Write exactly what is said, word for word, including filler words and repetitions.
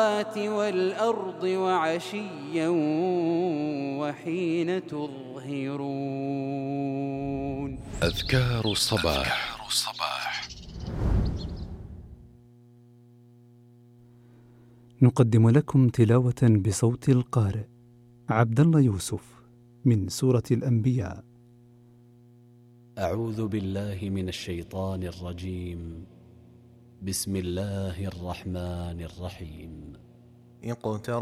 السماوات والأرض وعشيا وحين تظهرون. أذكار الصباح. أذكار الصباح. نقدم لكم تلاوة بصوت القارئ عبد الله يوسف من سورة الأنبياء. أعوذ بالله من الشيطان الرجيم. بسم الله الرحمن الرحيم. اقترب